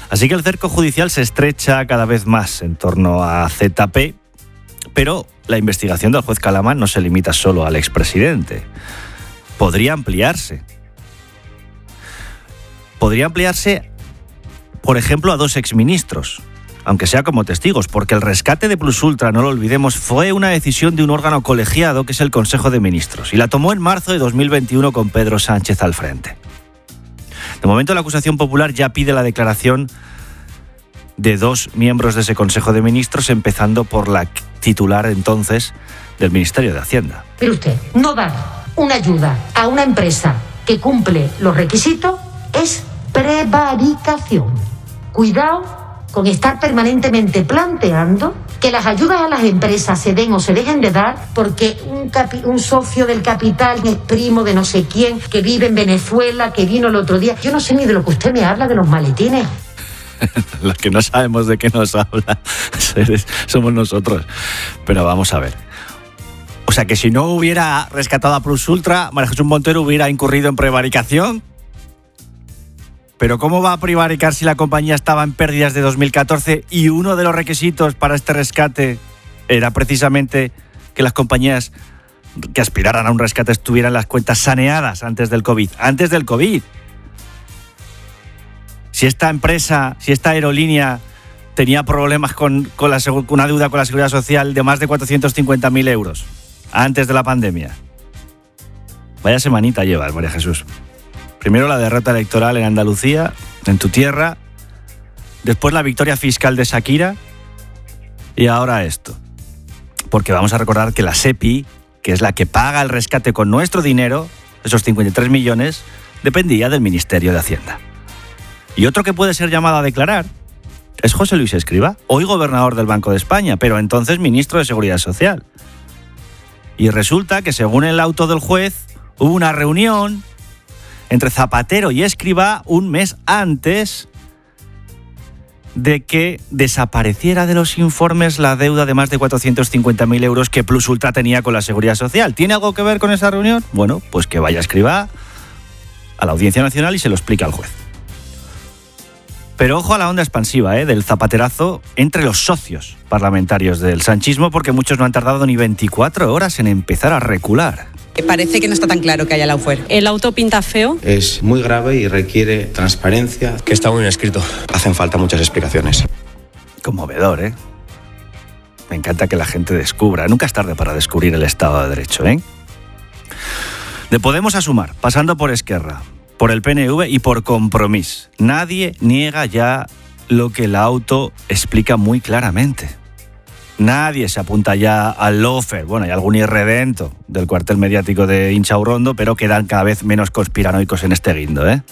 Así que el cerco judicial se estrecha cada vez más en torno a ZP, pero la investigación del juez Calama no se limita solo al expresidente. Podría ampliarse. Podría ampliarse, por ejemplo, a 2 exministros, aunque sea como testigos, porque el rescate de Plus Ultra, no lo olvidemos, fue una decisión de un órgano colegiado que es el Consejo de Ministros, y la tomó en marzo de 2021 con Pedro Sánchez al frente. De momento, la acusación popular ya pide la declaración de 2 miembros de ese Consejo de Ministros, empezando por la titular entonces del Ministerio de Hacienda. Pero usted, no dar una ayuda a una empresa que cumple los requisitos es prevaricación. Cuidado con estar permanentemente planteando que las ayudas a las empresas se den o se dejen de dar porque un socio del capital es primo de no sé quién, que vive en Venezuela, que vino el otro día. Yo no sé ni de lo que usted me habla, de los maletines. Los que no sabemos de qué nos habla somos nosotros. Pero vamos a ver. O sea, que si no hubiera rescatado a Plus Ultra, María Jesús Montero hubiera incurrido en prevaricación. Pero ¿cómo va a prevaricar si la compañía estaba en pérdidas de 2014 y uno de los requisitos para este rescate era precisamente que las compañías que aspiraran a un rescate tuvieran las cuentas saneadas antes del COVID? Antes del COVID. Si esta empresa, si esta aerolínea tenía problemas con una deuda con la Seguridad Social de más de 450.000 euros antes de la pandemia. Vaya semanita llevas, María Jesús. Primero la derrota electoral en Andalucía, en tu tierra, después la victoria fiscal de Shakira y ahora esto. Porque vamos a recordar que la SEPI, que es la que paga el rescate con nuestro dinero, esos 53 millones, dependía del Ministerio de Hacienda. Y otro que puede ser llamado a declarar es José Luis Escrivá, hoy gobernador del Banco de España, pero entonces ministro de Seguridad Social. Y resulta que, según el auto del juez, hubo una reunión entre Zapatero y Escrivá un mes antes de que desapareciera de los informes la deuda de más de 450.000 euros que Plus Ultra tenía con la Seguridad Social. ¿Tiene algo que ver con esa reunión? Bueno, pues que vaya Escrivá a la Audiencia Nacional y se lo explique al juez. Pero ojo a la onda expansiva del zapaterazo entre los socios parlamentarios del sanchismo, porque muchos no han tardado ni 24 horas en empezar a recular. Parece que no está tan claro que haya lawfare. ¿El auto pinta feo? Es muy grave y requiere transparencia. Que está muy bien escrito. Hacen falta muchas explicaciones. Conmovedor, ¿eh? Me encanta que la gente descubra. Nunca es tarde para descubrir el Estado de Derecho, ¿eh? De Podemos a Sumar, pasando por Esquerra, por el PNV y por Compromís. Nadie niega ya lo que el auto explica muy claramente. Nadie se apunta ya al lawfare. Bueno, hay algún irredento del cuartel mediático de Inchaurrondo, pero quedan cada vez menos conspiranoicos en este guindo, ¿eh?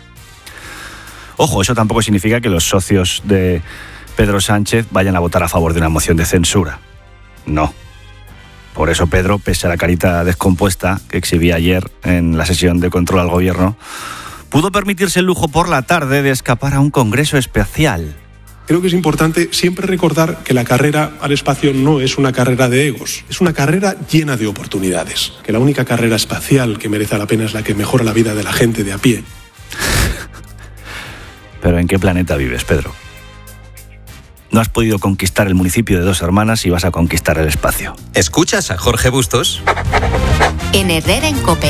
Ojo, eso tampoco significa que los socios de Pedro Sánchez vayan a votar a favor de una moción de censura. No. Por eso Pedro, pese a la carita descompuesta que exhibía ayer en la sesión de control al gobierno, pudo permitirse el lujo por la tarde de escapar a un congreso especial. Creo que es importante siempre recordar que la carrera al espacio no es una carrera de egos, es una carrera llena de oportunidades. Que la única carrera espacial que merece la pena es la que mejora la vida de la gente de a pie. ¿Pero en qué planeta vives, Pedro? No has podido conquistar el municipio de Dos Hermanas y vas a conquistar el espacio. ¿Escuchas a Jorge Bustos? En Herrera en COPE.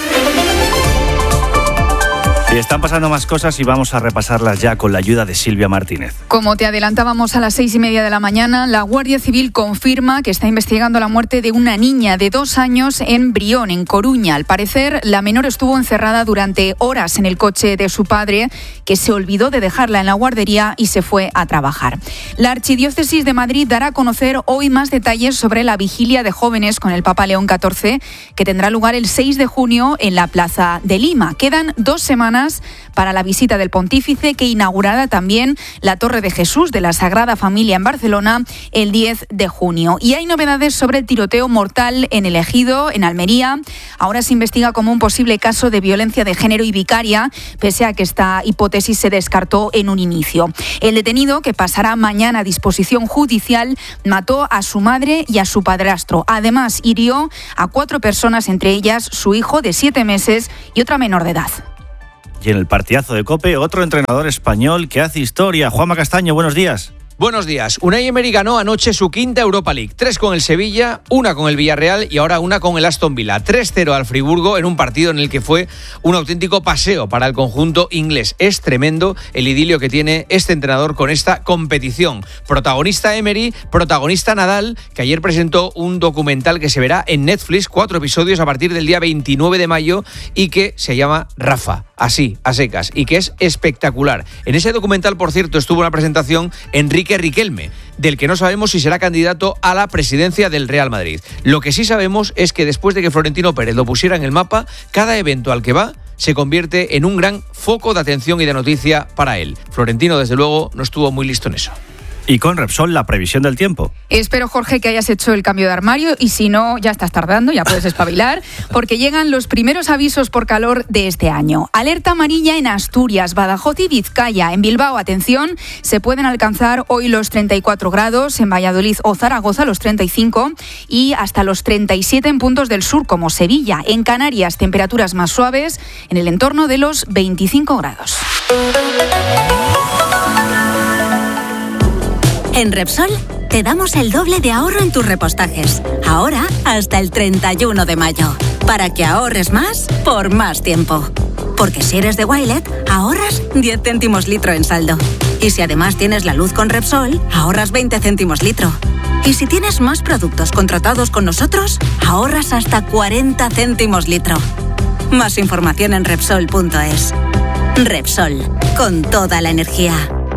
Y están pasando más cosas y vamos a repasarlas ya con la ayuda de Silvia Martínez. Como te adelantábamos a las 6:30 de la mañana, la Guardia Civil confirma que está investigando la muerte de una niña de 2 años en Brión, en Coruña. Al parecer, la menor estuvo encerrada durante horas en el coche de su padre, que se olvidó de dejarla en la guardería y se fue a trabajar. La Archidiócesis de Madrid dará a conocer hoy más detalles sobre la vigilia de jóvenes con el Papa León XIV, que tendrá lugar el 6 de junio en la Plaza de Lima. Quedan 2 semanas para la visita del pontífice, que inaugurará también la Torre de Jesús de la Sagrada Familia en Barcelona el 10 de junio. Y hay novedades sobre el tiroteo mortal en El Ejido, en Almería. Ahora se investiga como un posible caso de violencia de género y vicaria, pese a que esta hipótesis se descartó en un inicio. El detenido, que pasará mañana a disposición judicial, mató a su madre y a su padrastro. Además, hirió a 4 personas, entre ellas su hijo de 7 meses y otra menor de edad. Y en el partidazo de COPE, otro entrenador español que hace historia. Juanma Castaño, buenos días. Buenos días. Unai Emery ganó anoche su quinta Europa League. 3 con el Sevilla, 1 con el Villarreal y ahora 1 con el Aston Villa. 3-0 al Friburgo en un partido en el que fue un auténtico paseo para el conjunto inglés. Es tremendo el idilio que tiene este entrenador con esta competición. Protagonista Emery, protagonista Nadal, que ayer presentó un documental que se verá en Netflix, 4 episodios a partir del día 29 de mayo y que se llama Rafa, así, a secas, y que es espectacular. En ese documental, por cierto, estuvo una presentación Enrique Riquelme, del que no sabemos si será candidato a la presidencia del Real Madrid. Lo que sí sabemos es que después de que Florentino Pérez lo pusiera en el mapa, cada evento al que va se convierte en un gran foco de atención y de noticia para él. Florentino, desde luego, no estuvo muy listo en eso. Y con Repsol, la previsión del tiempo. Espero, Jorge, que hayas hecho el cambio de armario y si no, ya estás tardando, ya puedes espabilar, porque llegan los primeros avisos por calor de este año. Alerta amarilla en Asturias, Badajoz y Vizcaya. En Bilbao, atención, se pueden alcanzar hoy los 34 grados, en Valladolid o Zaragoza los 35 y hasta los 37 en puntos del sur, como Sevilla. En Canarias, temperaturas más suaves, en el entorno de los 25 grados. En Repsol te damos el doble de ahorro en tus repostajes. Ahora hasta el 31 de mayo. Para que ahorres más por más tiempo. Porque si eres de Wilet, ahorras 10 céntimos litro en saldo. Y si además tienes la luz con Repsol, ahorras 20 céntimos litro. Y si tienes más productos contratados con nosotros, ahorras hasta 40 céntimos litro. Más información en Repsol.es. Repsol, con toda la energía.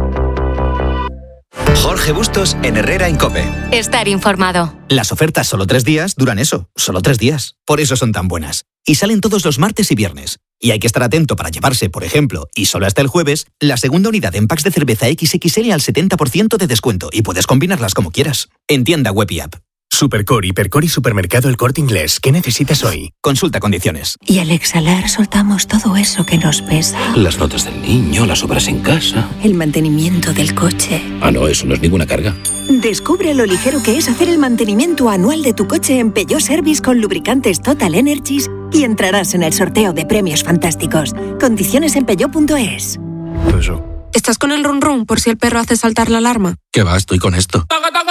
Jorge Bustos en Herrera en COPE. Estar informado. Las ofertas solo 3 días duran eso, solo 3 días. Por eso son tan buenas. Y salen todos los martes y viernes. Y hay que estar atento para llevarse, por ejemplo, y solo hasta el jueves, la segunda unidad en packs de cerveza XXL al 70% de descuento y puedes combinarlas como quieras. En tienda web y app. Supercore, Hipercore y Supermercado El Corte Inglés. ¿Qué necesitas hoy? Consulta condiciones. Y al exhalar soltamos todo eso que nos pesa. Las notas del niño, las obras en casa. El mantenimiento del coche. Ah, no, eso no es ninguna carga. Descubre lo ligero que es hacer el mantenimiento anual de tu coche en Peugeot Service con lubricantes Total Energies y entrarás en el sorteo de premios fantásticos. Condiciones en peugeot.es. Eso. ¿Estás con el run run por si el perro hace saltar la alarma? ¿Qué va? Estoy con esto.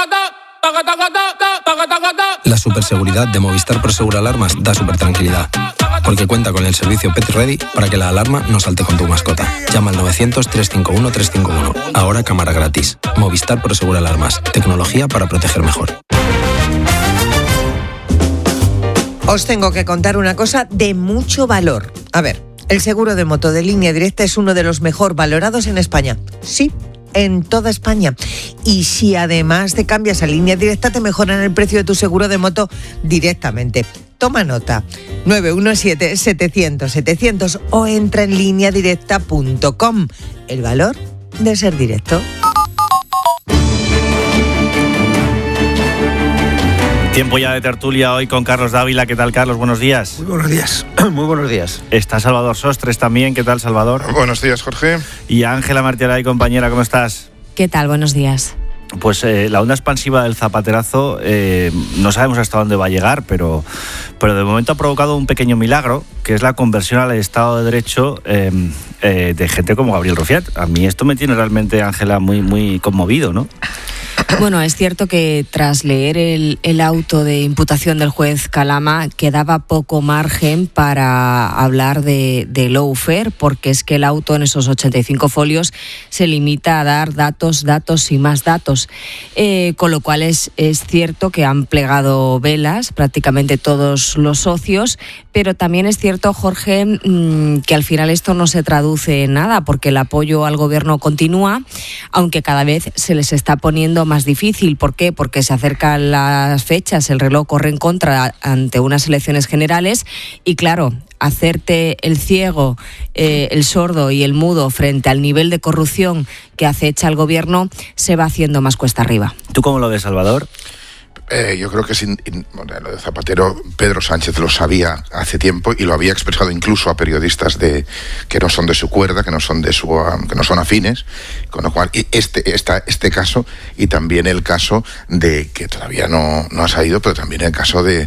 La superseguridad de Movistar Prosegur Alarmas da super tranquilidad, porque cuenta con el servicio Pet Ready para que la alarma no salte con tu mascota. Llama al 900-351-351. Ahora cámara gratis. Movistar Prosegur Alarmas. Tecnología para proteger mejor. Os tengo que contar una cosa de mucho valor. A ver, el seguro de moto de Línea Directa es uno de los mejor valorados en España. Sí, en toda España. Y si además te cambias a Línea Directa, te mejoran el precio de tu seguro de moto directamente. Toma nota, 917-700-700 o entra en lineadirecta.com. El valor de ser directo. Tiempo ya de tertulia hoy con Carlos Dávila. ¿Qué tal, Carlos? Buenos días. Muy buenos días. Muy buenos días. Está Salvador Sostres también. ¿Qué tal, Salvador? Buenos días, Jorge. Y Ángela Martialay, compañera, ¿cómo estás? ¿Qué tal? Buenos días. Pues la onda expansiva del zapaterazo no sabemos hasta dónde va a llegar, pero de momento ha provocado un pequeño milagro, que es la conversión al Estado de Derecho de gente como Gabriel Rufián. A mí esto me tiene realmente, Ángela, muy, muy conmovido, ¿no? Bueno, es cierto que tras leer el auto de imputación del juez Calama quedaba poco margen para hablar de lawfare, porque es que el auto en esos 85 folios se limita a dar datos y más datos, con lo cual es cierto que han plegado velas prácticamente todos los socios, pero también es cierto, Jorge, que al final esto no se traduce en nada, porque el apoyo al gobierno continúa, aunque cada vez se les está poniendo más difícil. ¿Por qué? Porque se acercan las fechas, el reloj corre en contra ante unas elecciones generales y, claro, hacerte el ciego, el sordo y el mudo frente al nivel de corrupción que acecha el gobierno se va haciendo más cuesta arriba. ¿Tú cómo lo ves, Salvador? Yo creo que lo de Zapatero, Pedro Sánchez lo sabía hace tiempo y lo había expresado incluso a periodistas que no son de su cuerda, que no son afines, con lo cual este caso y también el caso de que todavía no ha salido, pero también el caso de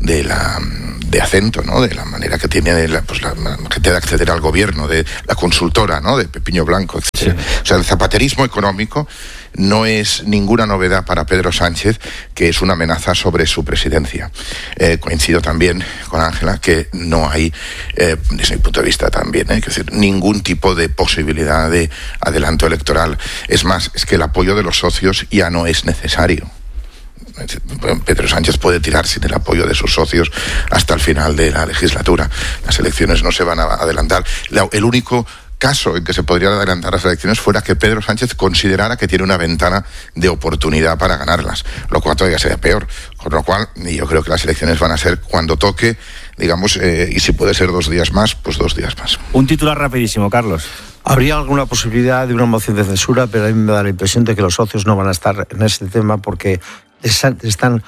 Acento, ¿no? De la manera que tiene la gente de acceder al gobierno, de la consultora, ¿no? De Pepiño Blanco, etc. Sí. O sea, el zapaterismo económico no es ninguna novedad para Pedro Sánchez, que es una amenaza sobre su presidencia. Coincido también con Ángela que no hay, desde mi punto de vista también, es decir, ningún tipo de posibilidad de adelanto electoral. Es más, es que el apoyo de los socios ya no es necesario. Pedro Sánchez puede tirar sin el apoyo de sus socios hasta el final de la legislatura. Las elecciones no se van a adelantar. El único caso en que se podrían adelantar las elecciones fuera que Pedro Sánchez considerara que tiene una ventana de oportunidad para ganarlas, lo cual todavía sería peor. Con lo cual, yo creo que las elecciones van a ser cuando toque, digamos, y si puede ser 2 días más, pues 2 días más. Un titular rapidísimo, Carlos. Habría alguna posibilidad de una moción de censura, pero a mí me da la impresión de que los socios no van a estar en ese tema porque están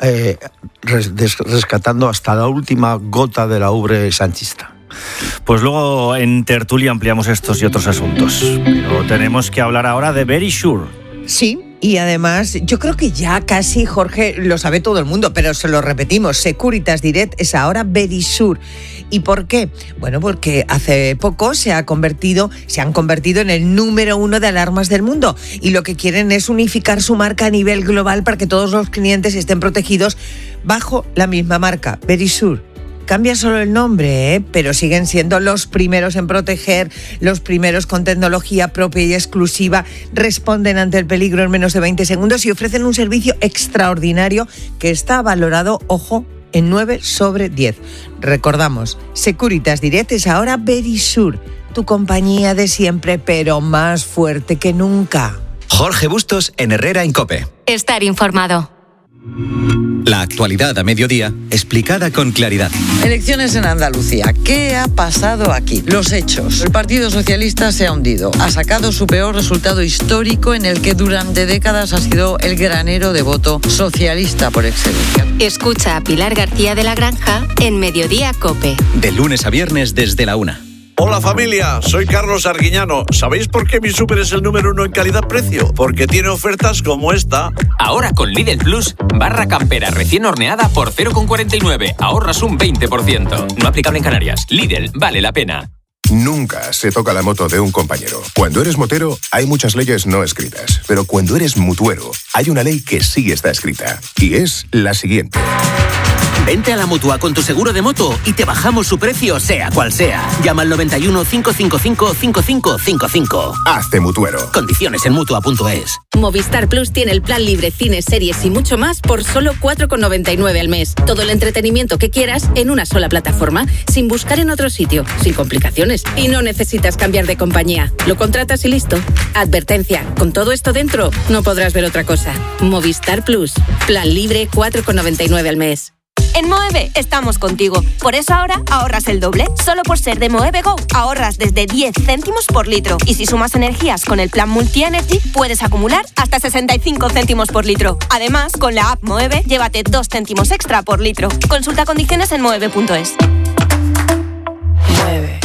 rescatando hasta la última gota de la ubre sanchista. Pues luego en tertulia ampliamos estos y otros asuntos. Pero tenemos que hablar ahora de Verisure. Sí, y además yo creo que ya casi, Jorge, lo sabe todo el mundo, pero se lo repetimos, Securitas Direct es ahora Verisure. ¿Y por qué? Bueno, porque hace poco se han convertido en el número 1 de alarmas del mundo y lo que quieren es unificar su marca a nivel global para que todos los clientes estén protegidos bajo la misma marca, Verisure. Cambia solo el nombre, pero siguen siendo los primeros en proteger, los primeros con tecnología propia y exclusiva, responden ante el peligro en menos de 20 segundos y ofrecen un servicio extraordinario que está valorado, ojo, en 9 sobre 10. Recordamos, Securitas Direct es ahora Verisure, tu compañía de siempre, pero más fuerte que nunca. Jorge Bustos en Herrera en COPE. Estar informado. La actualidad a mediodía, explicada con claridad. Elecciones en Andalucía. ¿Qué ha pasado aquí? Los hechos. El Partido Socialista se ha hundido. Ha sacado su peor resultado histórico en el que durante décadas ha sido el granero de voto socialista por excelencia. Escucha a Pilar García de la Granja en Mediodía COPE. De lunes a viernes desde la 1. Hola familia, soy Carlos Arguiñano. ¿Sabéis por qué mi súper es el número 1 en calidad-precio? Porque tiene ofertas como esta. Ahora con Lidl Plus, barra campera recién horneada por 0,49. Ahorras un 20%. No aplicable en Canarias. Lidl, vale la pena. Nunca se toca la moto de un compañero. Cuando eres motero, hay muchas leyes no escritas. Pero cuando eres mutuero, hay una ley que sí está escrita. Y es la siguiente. Vente a la Mutua con tu seguro de moto y te bajamos su precio, sea cual sea. Llama al 91 555 5555. Hazte mutuero. Condiciones en Mutua.es. Movistar Plus tiene el plan libre, cines, series y mucho más por solo 4,99 al mes. Todo el entretenimiento que quieras en una sola plataforma, sin buscar en otro sitio, sin complicaciones. Y no necesitas cambiar de compañía. Lo contratas y listo. Advertencia, con todo esto dentro, no podrás ver otra cosa. Movistar Plus. Plan libre, 4,99 al mes. En Moeve estamos contigo. Por eso ahora ahorras el doble. Solo por ser de Moeve Go ahorras desde 10 céntimos por litro. Y si sumas energías con el plan Multi-Energy, puedes acumular hasta 65 céntimos por litro. Además, con la app Moeve, llévate 2 céntimos extra por litro. Consulta condiciones en moeve.es. Moeve.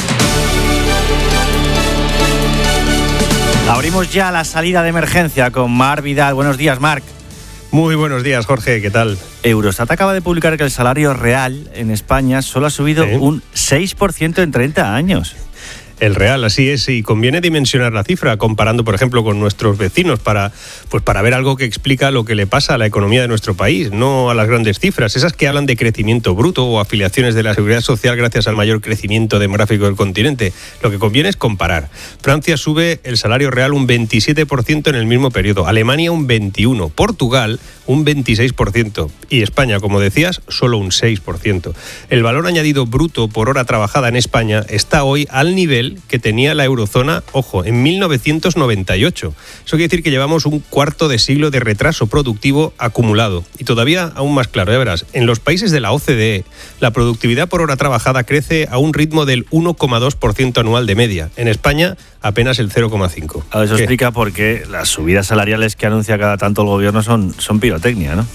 Abrimos ya la salida de emergencia con Marc Vidal. Buenos días, Marc. Muy buenos días, Jorge, ¿qué tal? Eurostat acaba de publicar que el salario real en España solo ha subido un 6% en 30 años. El real, así es, y conviene dimensionar la cifra comparando, por ejemplo, con nuestros vecinos para ver algo que explica lo que le pasa a la economía de nuestro país, no a las grandes cifras, esas que hablan de crecimiento bruto o afiliaciones de la seguridad social gracias al mayor crecimiento demográfico del continente. Lo que conviene es comparar. Francia sube el salario real un 27% en el mismo periodo, Alemania un 21%, Portugal un 26% y España, como decías, solo un 6%. El valor añadido bruto por hora trabajada en España está hoy al nivel que tenía la eurozona, ojo, en 1998. Eso quiere decir que llevamos un cuarto de siglo de retraso productivo acumulado. Y todavía aún más claro, ya verás, en los países de la OCDE, la productividad por hora trabajada crece a un ritmo del 1,2% anual de media. En España, apenas el 0,5%. Eso explica por qué las subidas salariales que anuncia cada tanto el gobierno son pirotecnia, ¿no?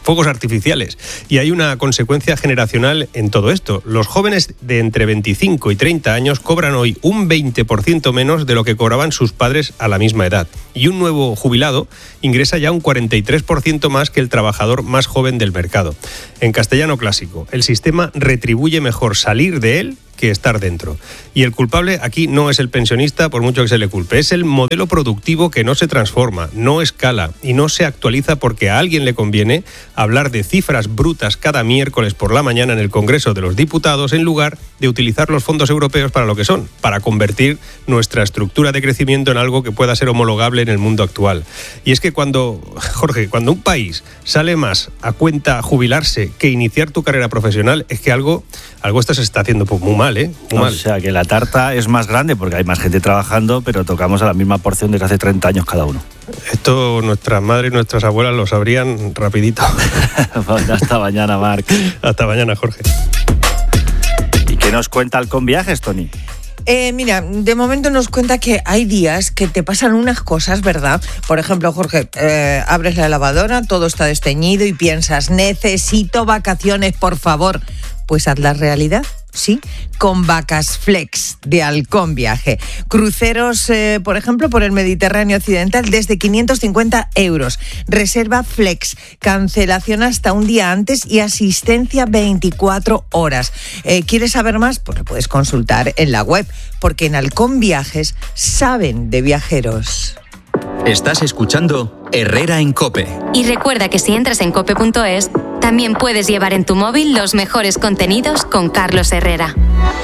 fuegos artificiales. Y hay una consecuencia generacional en todo esto. Los jóvenes de entre 25 y 30 años cobran hoy un 20% menos de lo que cobraban sus padres a la misma edad. Y un nuevo jubilado ingresa ya un 43% más que el trabajador más joven del mercado. En castellano clásico, el sistema retribuye mejor salir de él que estar dentro. Y el culpable aquí no es el pensionista, por mucho que se le culpe, es el modelo productivo que no se transforma, no escala y no se actualiza porque a alguien le conviene hablar de cifras brutas cada miércoles por la mañana en el Congreso de los Diputados en lugar de utilizar los fondos europeos para lo que son, para convertir nuestra estructura de crecimiento en algo que pueda ser homologable en el mundo actual. Y es que cuando un país sale más a cuenta jubilarse que iniciar tu carrera profesional, es que algo esto se está haciendo muy mal, ¿eh? Muy mal. O sea, que la tarta es más grande porque hay más gente trabajando, pero tocamos a la misma porción desde hace 30 años cada uno. Esto nuestras madres y nuestras abuelas lo sabrían rapidito. Hasta mañana, Marc. Hasta mañana, Jorge. ¿Y qué nos cuenta Halcón Viajes, Tony? Mira, de momento nos cuenta que hay días que te pasan unas cosas, ¿verdad? Por ejemplo, Jorge, abres la lavadora, todo está desteñido y piensas, necesito vacaciones, por favor. Pues haz la realidad, ¿sí? Con Vacas Flex de Halcón Viaje. Cruceros, por ejemplo, por el Mediterráneo Occidental desde 550 €. Reserva Flex, cancelación hasta un día antes y asistencia 24 horas. ¿Quieres saber más? Pues lo puedes consultar en la web, porque en Halcón Viajes saben de viajeros. Estás escuchando Herrera en COPE. Y recuerda que si entras en cope.es, también puedes llevar en tu móvil los mejores contenidos con Carlos Herrera.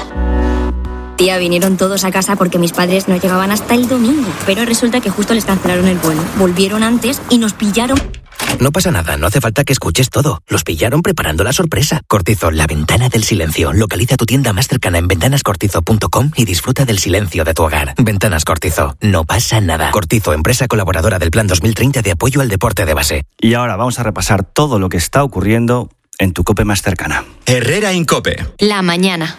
Tía, vinieron todos a casa porque mis padres no llegaban hasta el domingo. Pero resulta que justo les cancelaron el vuelo. Volvieron antes y nos pillaron. No pasa nada, no hace falta que escuches todo. Los pillaron preparando la sorpresa. Cortizo, la ventana del silencio. Localiza tu tienda más cercana en ventanascortizo.com y disfruta del silencio de tu hogar. Ventanas Cortizo, no pasa nada. Cortizo, empresa colaboradora del Plan 2030 de apoyo al deporte de base. Y ahora vamos a repasar todo lo que está ocurriendo en tu COPE más cercana. Herrera en COPE. La mañana.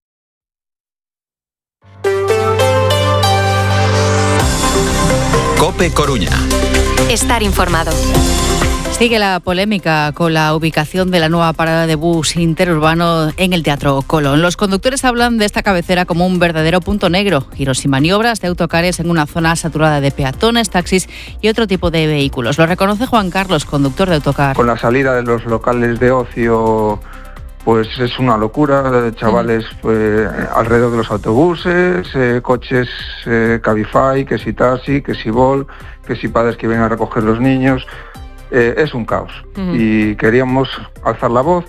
COPE Coruña. Estar informado. Sigue la polémica con la ubicación de la nueva parada de bus interurbano en el Teatro Colón. Los conductores hablan de esta cabecera como un verdadero punto negro. Giros y maniobras de autocares en una zona saturada de peatones, taxis y otro tipo de vehículos. Lo reconoce Juan Carlos, conductor de autocar. Con la salida de los locales de ocio, pues es una locura. Chavales alrededor de los autobuses, coches Cabify, que si taxi, que si Vol, que si padres que vienen a recoger los niños. Es un caos. Y queríamos alzar la voz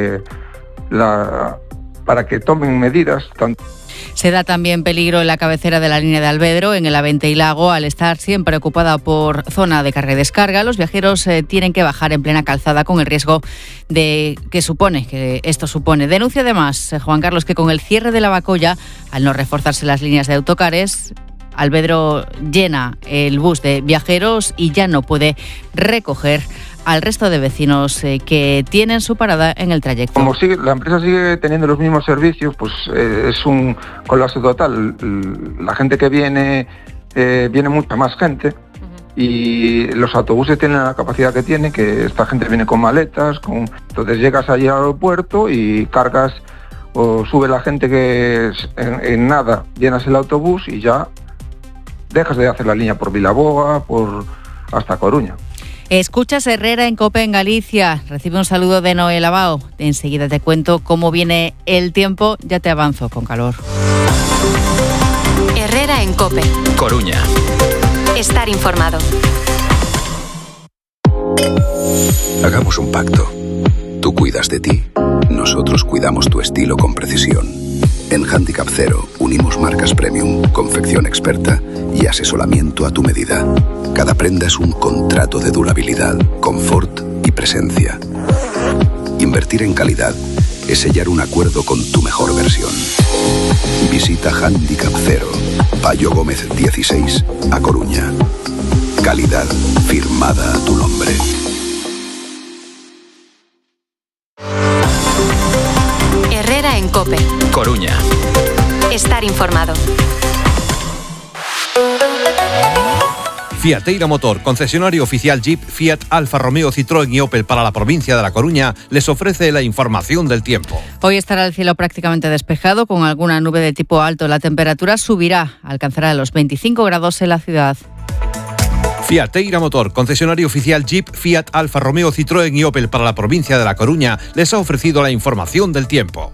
para que tomen medidas. Se da también peligro en la cabecera de la línea de Alvedro, en el Avente y Lago, al estar siempre ocupada por zona de carga y descarga. Los viajeros tienen que bajar en plena calzada con el riesgo que esto supone. Denuncia además Juan Carlos que con el cierre de la Bacolla, al no reforzarse las líneas de autocares, Alvedro llena el bus de viajeros y ya no puede recoger al resto de vecinos que tienen su parada en el trayecto. Como la empresa sigue teniendo los mismos servicios, pues es un colapso total. La gente que viene mucha más gente y los autobuses tienen la capacidad que tienen, que esta gente viene con maletas, entonces llegas allí al aeropuerto y cargas o sube la gente que en nada llenas el autobús y ya dejas de hacer la línea por Vilaboa, hasta Coruña. Escuchas Herrera en COPE en Galicia. Recibe un saludo de Noé Lavao. Enseguida te cuento cómo viene el tiempo. Ya te avanzo con calor. Herrera en COPE. Coruña. Estar informado. Hagamos un pacto. Tú cuidas de ti. Nosotros cuidamos tu estilo con precisión. En Handicap Cero unimos marcas premium, confección experta y asesoramiento a tu medida. Cada prenda es un contrato de durabilidad, confort y presencia. Invertir en calidad es sellar un acuerdo con tu mejor versión. Visita Handicap Cero, Payo Gómez 16, A Coruña. Calidad firmada a tu nombre. Herrera en COPE. Coruña. Estar informado. Fiat Eira Motor, concesionario oficial Jeep, Fiat, Alfa Romeo, Citroën y Opel para la provincia de La Coruña, les ofrece la información del tiempo. Hoy estará el cielo prácticamente despejado, con alguna nube de tipo alto. La temperatura subirá, alcanzará los 25 grados en la ciudad. Fiat Eira Motor, concesionario oficial Jeep, Fiat, Alfa Romeo, Citroën y Opel para la provincia de La Coruña, les ha ofrecido la información del tiempo.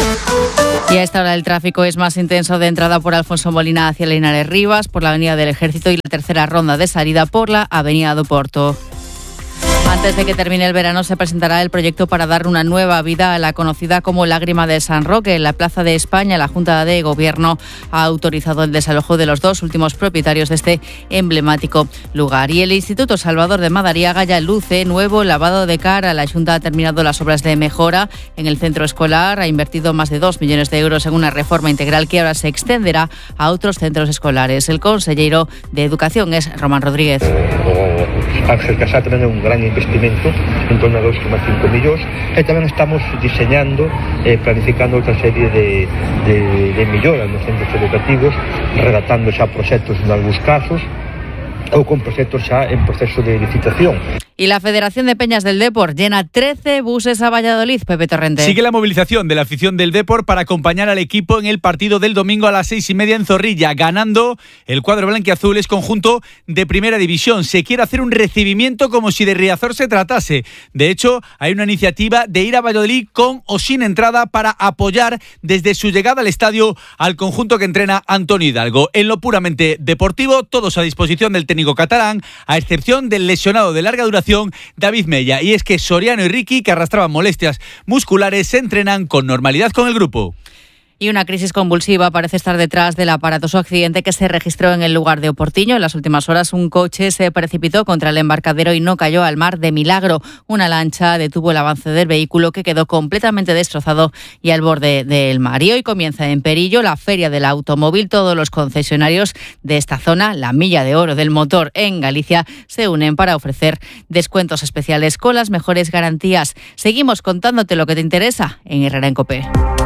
Y a esta hora el tráfico es más intenso de entrada por Alfonso Molina hacia Linares Rivas, por la Avenida del Ejército, y la tercera ronda de salida por la Avenida do Porto. Antes de que termine el verano se presentará el proyecto para dar una nueva vida a la conocida como Lágrima de San Roque. En la Plaza de España, la Junta de Gobierno ha autorizado el desalojo de los 2 últimos propietarios de este emblemático lugar. Y el Instituto Salvador de Madariaga ya luce nuevo lavado de cara. La Junta ha terminado las obras de mejora en el centro escolar, ha invertido más de 2 millones de euros en una reforma integral que ahora se extenderá a otros centros escolares. El consellero de Educación es Román Rodríguez. Ángel Casá tamén é un gran investimento en torno a 2,5 millóns e tamén estamos diseñando e planificando outra serie de melloras nos centros educativos, redactando xa proxectos en algúns casos ou con proxectos xa en proceso de licitación. Y la Federación de Peñas del Depor llena 13 buses a Valladolid. Pepe Torrente. Sigue la movilización de la afición del Depor para acompañar al equipo en el partido del domingo a las 6:30 en Zorrilla. Ganando, el cuadro blanquiazul es conjunto de primera división. Se quiere hacer un recibimiento como si de Riazor se tratase. De hecho, hay una iniciativa de ir a Valladolid con o sin entrada para apoyar desde su llegada al estadio al conjunto que entrena Antonio Hidalgo. En lo puramente deportivo, todos a disposición del técnico catalán, a excepción del lesionado de larga duración David Mella. Y es que Soriano y Ricky, que arrastraban molestias musculares, se entrenan con normalidad con el grupo. Y una crisis convulsiva parece estar detrás del aparatoso accidente que se registró en el lugar de Oportiño. En las últimas horas un coche se precipitó contra el embarcadero y no cayó al mar de milagro. Una lancha detuvo el avance del vehículo, que quedó completamente destrozado y al borde del mar. Y hoy comienza en Perillo la Feria del Automóvil. Todos los concesionarios de esta zona, la milla de oro del motor en Galicia, se unen para ofrecer descuentos especiales con las mejores garantías. Seguimos contándote lo que te interesa en Herrera en COPE.